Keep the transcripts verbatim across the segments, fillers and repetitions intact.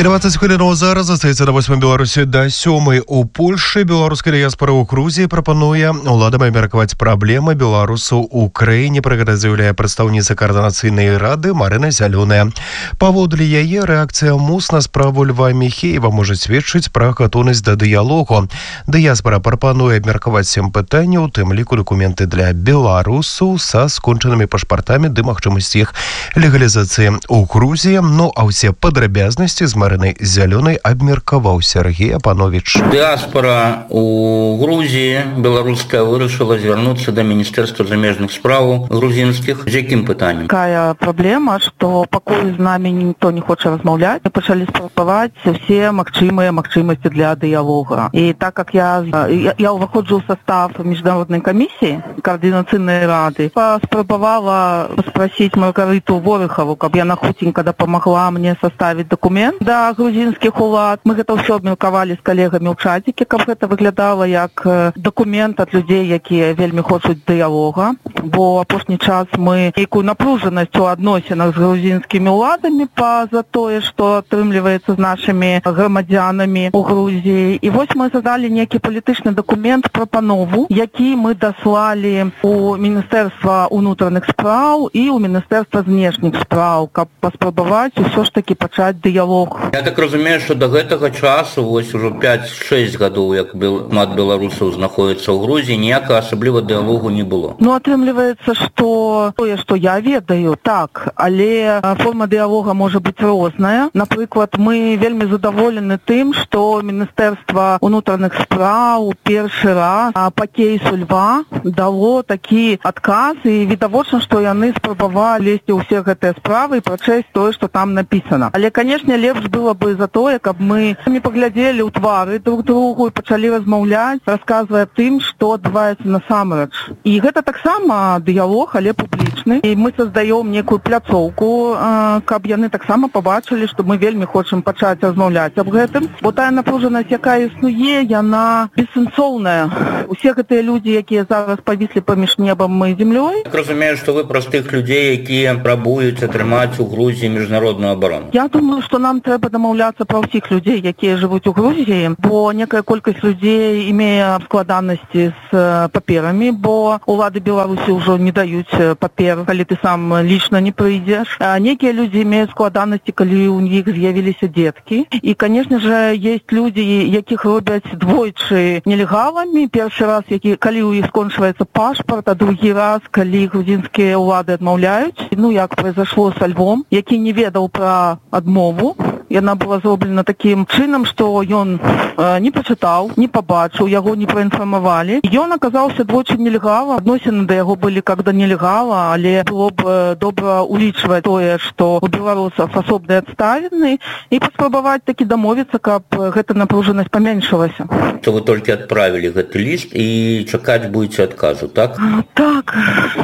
двадцать хвілінаў зараз застаецца на восьмай Беларусі да сёмай у Польшы. Беларуская дыяспора ў Грузіі прапануе уладам абмеркаваць праблемы беларусаў у краіне. Пра гэта заяўляе прадстаўніца каардынацыйнай рады Марына Зялёная. Паводле яе рэакцыя МУС на справу Льва Міхеева можа сведчыць пра гатоўнасць да дыялогу. Дыяспора прапануе абмеркаваць сем пытанняў, у тым ліку дакументы для беларусаў са скончанымі пашпартамі ды магчымасць іх легалізацыі ў Грузіі. Ну а ўсе падрабязнасці з Марынай Зялёнай абмеркаваў Сергей Апанович. Дыаспора у Грузіі беларуская вырашыла звярнуцца да Міністэрства замежных справаў грузінскіх. З якім пытаннем? Такая праблема, што пакуль з намі ніхто не хоча размаўляць, мы пачалі спрабаваць усе магчымыя магчымасці для дыялога. І так как я я, я ўваходжу ў состав міжнароднай камісіі координацыйнай рады, паспрабавала спросить Маргариту Ворыхаву, каб яна хуценька дапамагла мне составіць документ да грузінскіх улад. Мы гэта ўсё абмеркавалі з калегамі ў чаціке, каб гэта выглядала як дакумент ад людзей, якія вельмі хочуць дыялога, бо апошні час мы нейкую напружанасць у адносінах з грузінскімі ўладамі па-за тое, што атрымліваецца з нашымі грамадзянамі ў Грузіі. І вось мы задалі нейкі палітычны дакумент, прапанову, які мы даслалі у Міністэрства ўнутраных спраў і ў Міністэрства знешніх спраў, каб паспрабаваць усё ж такі пачаць дыялог. Я так разумею, што да гэтага часу, вось ужо пяць-шэсць гадоў, як шмат беларусаў знаходзіцца ў Грузіі, ніякага асабліва дыялогу не было. Ну, атрымліваецца, што тое, што я ведаю, так, але форма дыялога можа быць розная. Напрыклад, мы вельмі задаволены тым, што Міністэрства ўнутраных спраў першы раз па кейсу Льва дало такі адказ, і відавочна, што яны спрабавалі лезці ўсе гэтыя справы і прачэсць тое, што там напісана. Але, канешне, лепш было бы за тое, каб мы не паглядзелі ў твары друг другу і пачалі размаўляць, расказвая тым, што адбываецца насамрэч. І гэта таксама дыялог, але публічны. І мы создаём некую пляцоўку, каб яны таксама пабачылі, што мы вельмі хочам пачаць размаўляць аб гэтым. Бо тая напружанасць, якая існуе, яна бессэнсоўная. Усе гэтыя людзі, якія зараз павіслі паміж небам і зямлёй. Так разумею, што вы праз тых людзей, якія прабуюць атрымаць у Грузіі міжнародную абарону. Я думаю, што нам трэба дамаўляцца пра ўсіх людзей, якія жывуць у Грузіі, бо некая колькасць людзей имее складанасці з паперамі, бо улады Беларусі ўжо не даюць папер, калі ты сам лічна не прыйдзеш. А некія людзі имеюць складанасці, калі ў іх з'явіліся дзеткі. І, конечно же, есть людзі, якіх робяць двойчы нелегаламі. Першы раз, які, калі ў іх скончваецца пашпарт, а другі раз, калі грузінскія ўлады адмаўляюць. Ну, як произошло са Львом, які не ведаў пра адмову. Яна была зроблена такім чынам, што ён э, не прачытаў, не пабачыў, яго не праінфармавалі. Ён аказаўся двойчы нелегала, адносіны да яго былі як да нелегала, але было б добра улічваць тое, што у беларусаў асобныя адставіны, і паспрабаваць такі дамовіцца, каб гэта напружанасць паменшылася. То вы толькі адправілі гэты ліст і чакаць будзеце адказу, так? Так.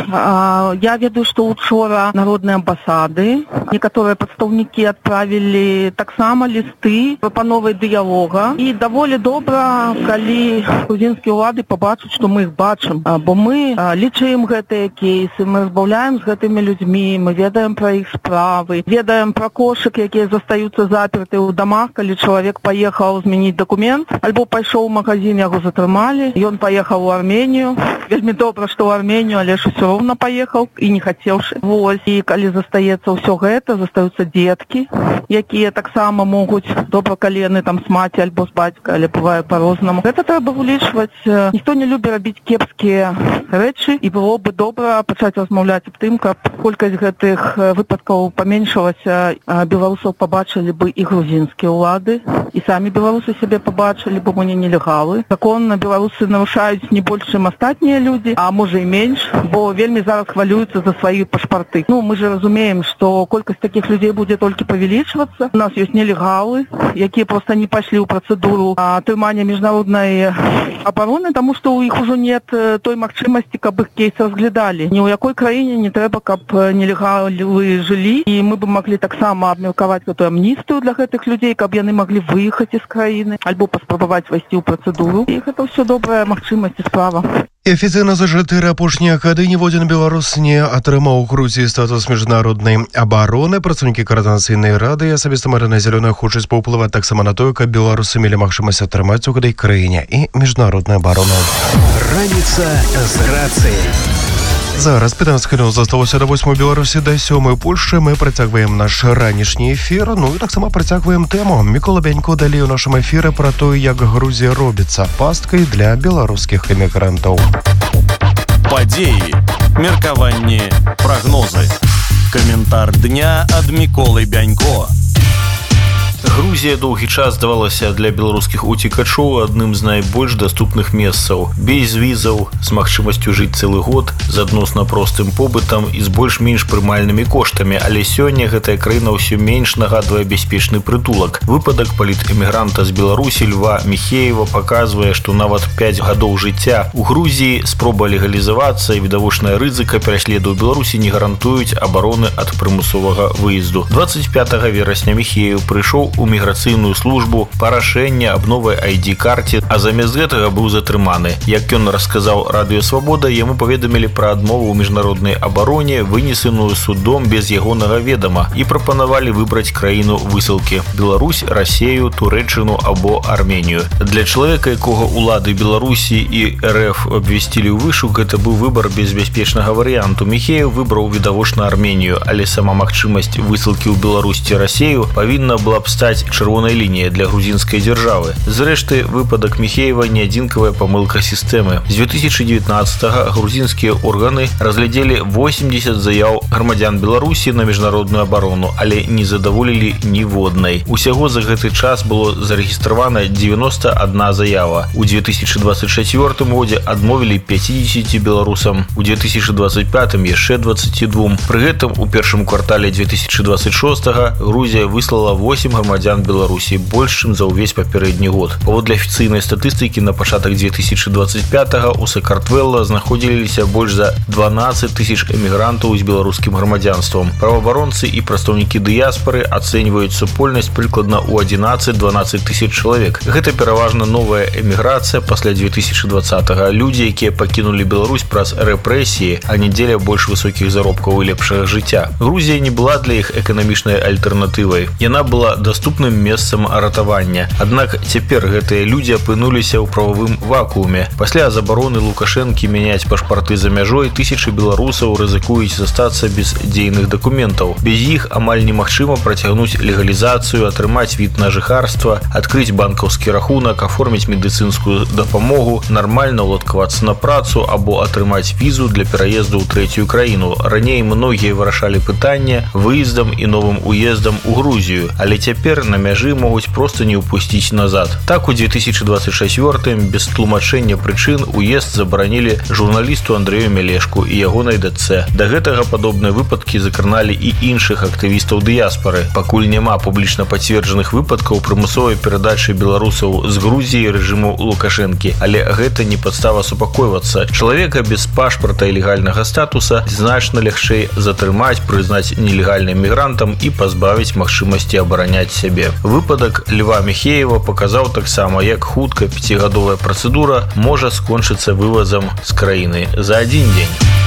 А, я ведаю, што учора народныя амбасады, некаторыя прадстаўнікі адправілі таксама лісты прапановай дыялога. І даволі добра, калі грузінскія ўлады пабачаць, што мы іх бачым. Бо мы лічым гэтыя кейсы, мы разбаўляем з гэтымі людзьмі, мы ведаем пра іх справы, ведаем пра кошык, якія застаюцца заперты ў дамах, калі чалавек паехаў змяніць дакумент, альбо пайшоў у магазин, яго затрымалі, ён паехаў у Арменію. Вельмі добра, што ў Арменію, але ж усё роўна паехаў і не хацеўшы. Вось, і калі застаецца ўсё гэта, застаюцца дзеткі, якія таксама могуць, добра, калі яны там з маці альбо з бацька, але бывае па-рознаму. Гэта трэба улічваць. Ніхто не любіць рабіць кепскія рэчы, і было бы добра пачаць размаўляць аб тым, каб колькасць гэтых выпадкаў паменшылася, беларусаў пабачылі бы і грузінскія ўлады, і самі беларусы сябе пабачылі, бо мы не нелегалы. Законна беларусы нарушаюць не больш, чым астатнія людзі, а можа і менш, бо вельмі зараз хвалююцца за свае пашпарты. Ну, мы же разумеем, што колькасць такіх людзей будзе толькі павялічвацца. У нас ёсць нелегалы, якія проста не пайшлі ў працэдуру атрымання міжнароднай абароны, таму што ў іх ужо нет той магчымасці, каб іх кейс разглядалі. Ні ў якой краіне не трэба, каб нелегалы жылі, і мы бы маглі таксама абмеркаваць гэтую амністыю для гэтых людзей, каб яны маглі выехаць з краіны, альбо паспрабаваць вайсці ў працэдуру. І гэта ўсё добрая магчымасць і справа. І афіцыйна за чатыры апошнія гады ніводзін беларус не атрымаў у Грузіі статус міжнароднай абароны. Працаўнікі каардынацыйнай рады і асабіста Марына Зялёная хочуць паўплываць таксама на тое, каб беларусы мелі магчымасць атрымаць у гэтай краіне і міжнародную абарону. Раніца з рацыяй. Зараз пятнаццаць хвілін засталося да восьмай Беларусі, да сёмай Польшчы. Мы працягваем наш ранішні эфір, ну і таксама працягваем тэму. Мікола Бянько далей у нашым эфіры пра тое, як Грузія робіцца пасткай для беларускіх эмігрантаў. Падзеі, меркаванні, прагнозы. Каментар дня ад Міколы Бянько. Грузія доўгі час здавалася для беларускіх уцекачоў адным з найбольш даступных месцаў. Без візаў, з магчымасцю жыць цэлы год, з адносна простым побытам і з больш-менш прымальнымі коштамі. Але сёння гэтая краіна ўсё менш нагадвае бяспечны прытулак. Выпадак палітэмігранта з Беларусі Льва Міхеева паказвае, што нават пяць гадоў жыцця у Грузіі, спроба легалізавацца і відавочная рызыка пераследу ў Беларусі не гарантуюць абароны ад прымусовага выезду. дваццаць пятага верасня Міхеев прыйшоў у міграцыйную службу па рашэнні аб новай ай ді-карце, а замест гэтага быў затрыманы. Як ён расказаў Радыё Свабода, яму паведамілі пра адмову ў міжнароднай абароне, вынесеную судом без ягонага ведама, і прапанавалі выбраць краіну высылкі – Беларусь, Расею, Турэччыну або Арменію. Для чалавека, якога ўлады Беларусі і эр эф абвясцілі ў вышук, гэта быў выбар без бяспечнага варыянту. Міхеев выбраў відавочна Арменію, але сама магчымасць высылкі ў Беларусь ці Расею павінна была б стаць чырвонай лініяй для грузінскай дзяржавы. Зрэшты, выпадак Міхеева не адзінкавая памылка сістэмы. З две тысячи девятнадцатага грузінскія органы разглядзелі восемьдесят заяў грамадзян Беларусі на міжнародную абарону, але не задаволілі ніводнай. Усяго за гэты час было зарэгістравана девяносто одна заява. У две тысячи двадцать четвёртым годзе адмовілі пятидесяти беларусам, у две тысячи двадцать пятым яшчэ двадцати двум. Пры гэтым у першым квартале две тысячи двадцать шостага Грузія выслала восемь грамадзян Беларусі, больш, чым за ўвесь папярэдні год. Паводле афіцыйнай статыстыкі на пачатак две тысячи двадцать пятага у Сакартвелла знаходзіліся больш за дванаццаць тысяч эмігрантаў з беларускім грамадзянствам. Праваабаронцы і прадстаўнікі дыяспары ацэньваюць супольнасць прыкладна ў адзінаццаць-дванаццаць тысяч чалавек. Гэта пераважна новая эміграцыя пасля две тысячи двадцатага. Людзі, якія пакінулі Беларусь праз рэпрэсіі, а не дзеля больш высокіх заробкаў і лепшага жыцця. Грузія не была для іх эканамічнай альтэрнатывай. Яна была доступным месцам ратавання. Аднак цяпер гэтыя людзі апынуліся ў прававым вакууме. Пасля забароны Лукашэнкі мяняць пашпарты за мяжой, тысячы беларусаў рызыкуюць застацца без дзейных дакументаў. Без іх амаль немагчыма працягнуць легалізацыю, атрымаць від на жыхарства, адкрыць банкаўскі рахунак, аформіць медыцынскую дапамогу, нармальна ўладкавацца на працу або атрымаць візу для пераезду ў трэцюю краіну. Раней многія вырашалі пытанне выездам і новым уездам у Грузію, але цяпер на мяжы могуць проста не ўпусціць назад. Так, у две тысячи двадцать четвёртым без тлумачэння прычын уезд забаранілі журналісту Андрэю Мелешку і ягонай дачцэ. Да гэтага падобныя выпадкі закраналі і іншых актывістаў дыяспары. Пакуль няма публічна пацверджаных выпадкаў прымусовай перадачы беларусаў з Грузіі рэжыму Лукашэнкі, але гэта не падстава супакойвацца. Чалавека без пашпарта і легальнага статуса значна лягчэй затрымаць, прызнаць нелегальным мігрантам і пазбавіць магчымасці абараняць сябе. Выпадак Льва Міхеева паказаў таксама, як хутка пяцігадовая працэдура можа скончыцца вывазам з краіны за адзін дзень.